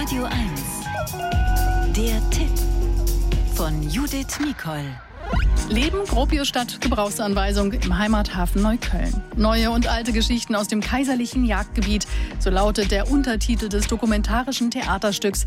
Radio 1. Der Tipp von Judith Nicol. Leben Gropiusstadt, Gebrauchsanweisung im Heimathafen Neukölln. Neue und alte Geschichten aus dem kaiserlichen Jagdgebiet, so lautet der Untertitel des dokumentarischen Theaterstücks,